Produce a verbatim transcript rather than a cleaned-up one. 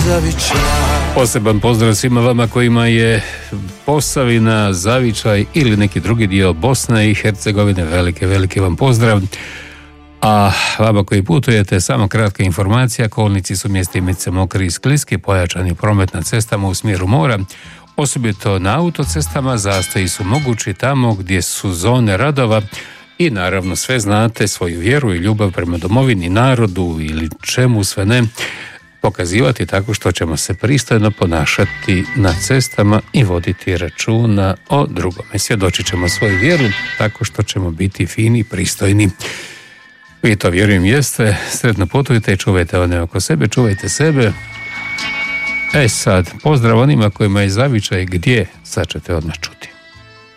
Poseban pozdrav svima vama kojima je Posavina, Zavičaj ili neki drugi dio Bosne i Hercegovine. Velike, velike vam pozdrav. A vama koji putujete, samo kratka informacija. Kolnici su mjestimice mokri i skliski, pojačani promet na cestama u smjeru mora. Osobito na autocestama zastoji su mogući tamo gdje su zone radova. I naravno sve znate, svoju vjeru i ljubav prema domovini, narodu ili čemu sve ne pokazivati tako što ćemo se pristojno ponašati na cestama i voditi računa o drugome. Svjedočit ćemo svoju vjeru tako što ćemo biti fini, pristojni. Vi to, vjerujem, jeste. Sretno putujte i čuvajte one oko sebe, čuvajte sebe. E sad, pozdrav onima kojima je Zavičaj gdje, sad ćete odmah čuti.